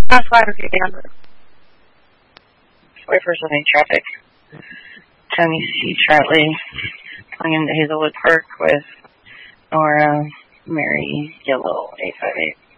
That's why I'm getting on the way for something traffic. Tony C. Charlie pulling into Hazelwood Park with Nora Mary Yellow 858.